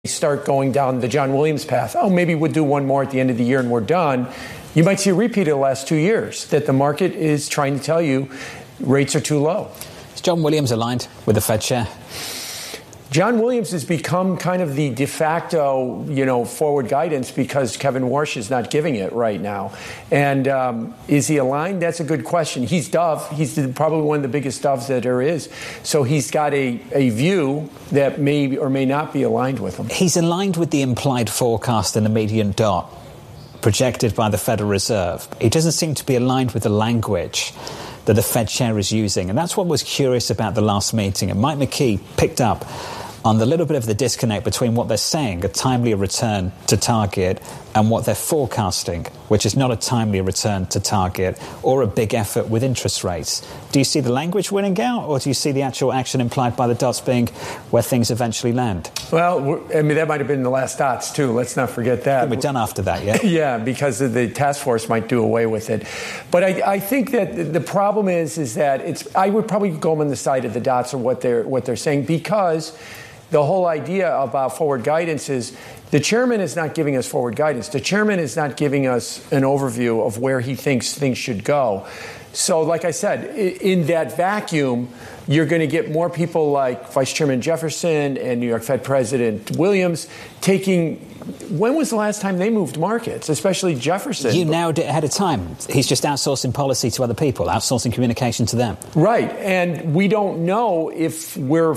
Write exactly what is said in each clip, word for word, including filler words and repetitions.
start going down the John Williams path, oh, maybe we'll do one more at the end of the year and we're done, you might see a repeat of the last two years, that the market is trying to tell you rates are too low. Is John Williams aligned with the Fed chair? John Williams has become kind of the de facto, you know, forward guidance because Kevin Warsh is not giving it right now. And um, is he aligned? That's a good question. He's Dove. He's probably one of the biggest Doves that there is. So he's got a, a view that may or may not be aligned with him. He's aligned with the implied forecast in the median dot projected by the Federal Reserve. He doesn't seem to be aligned with the language that the Fed chair is using. And that's what was curious about the last meeting. And Mike McKee picked up on the little bit of the disconnect between what they're saying, a timely return to target, and what they're forecasting, which is not a timely return to target or a big effort with interest rates. Do you see the language winning out, or do you see the actual action implied by the dots being where things eventually land? Well, I mean, that might have been the last dots, too. Let's not forget that. We're done after that, yeah? Yeah, because the task force might do away with it. But I, I think that the problem is, is that it's, I would probably go on the side of the dots or what they're, what they're saying, because the whole idea about forward guidance is the chairman is not giving us forward guidance. The chairman is not giving us an overview of where he thinks things should go. So, like I said, in that vacuum, you're going to get more people like Vice Chairman Jefferson and New York Fed President Williams taking. When was the last time they moved markets, especially Jefferson? You nailed it ahead of time. He's just outsourcing policy to other people, outsourcing communication to them. Right. And we don't know if we're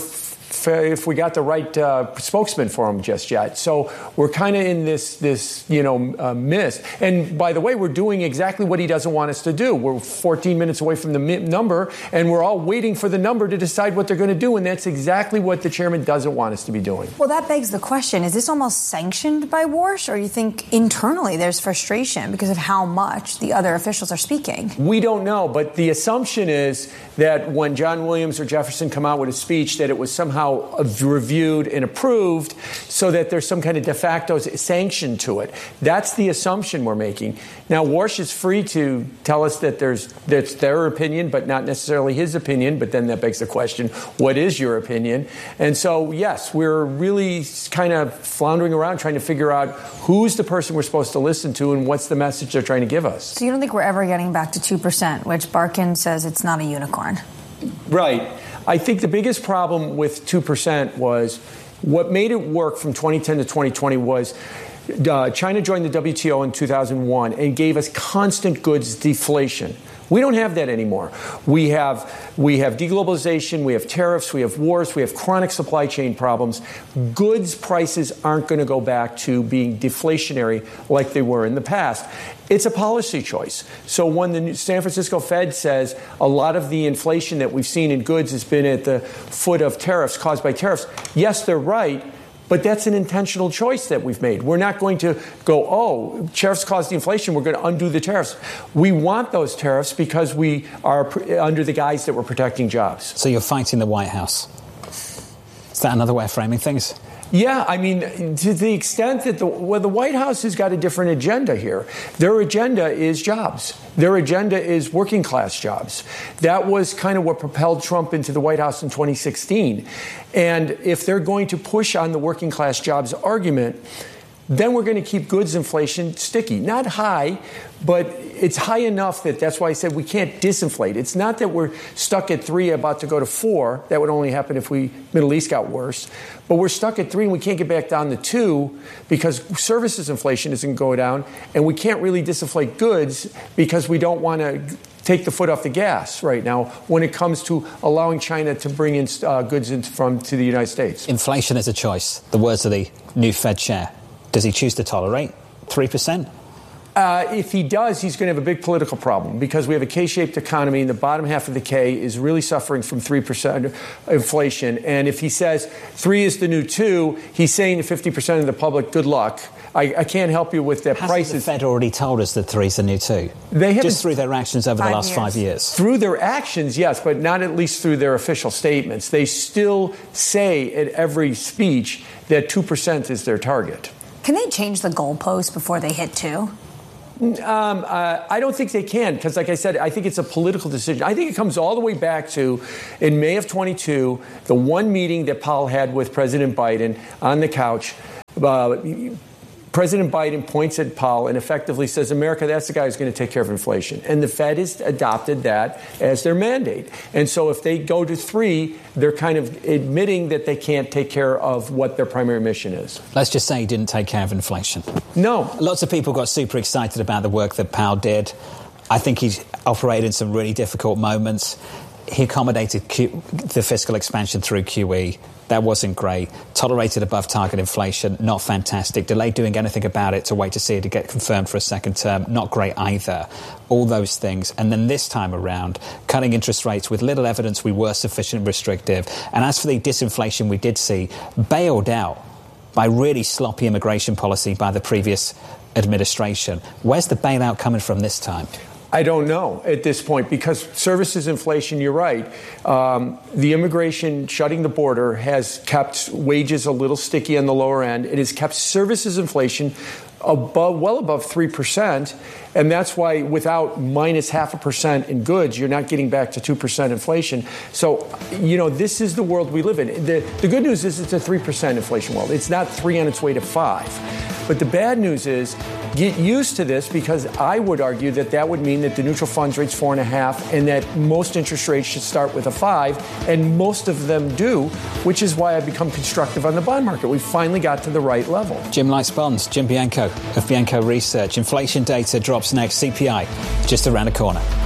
if we got the right uh, spokesman for him just yet. So we're kind of in this, this you know, uh, mist. And by the way, we're doing exactly what he doesn't want us to do. We're fourteen minutes away from the mi- number, and we're all waiting for the number to decide what they're going to do. And that's exactly what the chairman doesn't want us to be doing. Well, that begs the question, is this almost sanctioned by Warsh, or you think internally there's frustration because of how much the other officials are speaking? We don't know, but the assumption is that when John Williams or Jefferson come out with a speech, that it was somehow reviewed and approved so that there's some kind of de facto sanction to it. That's the assumption we're making. Now, Warsh is free to tell us that there's that's their opinion, but not necessarily his opinion. But then that begs the question, what is your opinion? And so, yes, we're really kind of floundering around trying to figure out who's the person we're supposed to listen to and what's the message they're trying to give us. So you don't think we're ever getting back to two percent, which Barkin says it's not a unicorn? Right. I think the biggest problem with two percent was what made it work from twenty ten to twenty twenty was uh, China joined the W T O in two thousand one and gave us constant goods deflation. We don't have that anymore. We have we have deglobalization, we have tariffs, we have wars, we have chronic supply chain problems. Goods prices aren't going to go back to being deflationary like they were in the past. It's a policy choice. So when the San Francisco Fed says a lot of the inflation that we've seen in goods has been at the foot of tariffs, caused by tariffs, yes, they're right. But that's an intentional choice that we've made. We're not going to go, oh, tariffs caused the inflation, we're going to undo the tariffs. We want those tariffs because we are pr- under the guise that we're protecting jobs. So you're fighting the White House. Is that another way of framing things? Yeah, I mean, to the extent that the, well, the White House has got a different agenda here. Their agenda is jobs. Their agenda is working class jobs. That was kind of what propelled Trump into the White House in twenty sixteen. And if they're going to push on the working class jobs argument, then we're going to keep goods inflation sticky. Not high, but it's high enough that that's why I said we can't disinflate. It's not that we're stuck at three, about to go to four. That would only happen if we Middle East got worse. But we're stuck at three and we can't get back down to two because services inflation isn't going down. And we can't really disinflate goods because we don't want to take the foot off the gas right now when it comes to allowing China to bring in uh, goods in from to the United States. Inflation is a choice. The words of the new Fed chair. Does he choose to tolerate three percent? Uh, if he does, he's going to have a big political problem because we have a K-shaped economy and the bottom half of the K is really suffering from three percent inflation. And if he says three is the new two, he's saying to fifty percent of the public, good luck. I, I can't help you with that. Hasn't prices. The Fed already told us that three is the new two? They Just through their actions over the last years. five years. Through their actions, yes, but not at least through their official statements. They still say at every speech that two percent is their target. Can they change the goalpost before they hit two? Um, uh, I don't think they can because, like I said, I think it's a political decision. I think it comes all the way back to, in May of twenty-two, the one meeting that Powell had with President Biden on the couch uh, President Biden points at Powell and effectively says, America, that's the guy who's going to take care of inflation. And the Fed has adopted that as their mandate. And so if they go to three, they're kind of admitting that they can't take care of what their primary mission is. Let's just say he didn't take care of inflation. No. Lots of people got super excited about the work that Powell did. I think he's operated in some really difficult moments. He accommodated Q- the fiscal expansion through Q E. That wasn't great. Tolerated above target inflation, not fantastic. Delayed doing anything about it to wait to see it to get confirmed for a second term, not great either. All those things. And then this time around, cutting interest rates with little evidence we were sufficiently restrictive. And as for the disinflation we did see, bailed out by really sloppy immigration policy by the previous administration. Where's the bailout coming from this time? I don't know at this point, because services inflation, you're right. Um, the immigration shutting the border has kept wages a little sticky on the lower end. It has kept services inflation above, well above three percent. And that's why without minus half a percent in goods, you're not getting back to two percent inflation. So, you know, this is the world we live in. The, the good news is it's a three percent inflation world. It's not three on its way to five. But the bad news is get used to this, because I would argue that that would mean that the neutral funds rate's four and a half and that most interest rates should start with a five, and most of them do, which is why I become constructive on the bond market. We finally got to the right level. Jim likes bonds. Jim Bianco of Bianco Research. Inflation data drops next. C P I just around the corner.